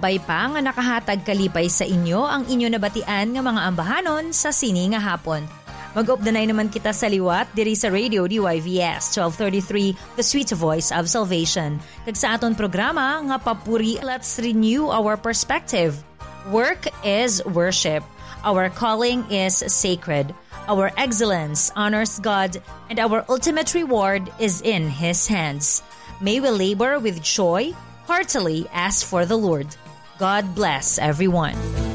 Gabay pa nga nakahatag kalipay sa inyo ang inyo nabatian nga mga ambahanon sa sini nga hapon. Mag-updanay naman kita sa liwat diri sa Radio DYVS 1233, The Sweet Voice of Salvation. Kag sa aton programa nga papuri, let's renew our perspective. Work is worship. Our calling is sacred. Our excellence honors God, and our ultimate reward is in His hands. May we labor with joy, heartily ask for the Lord. God bless everyone.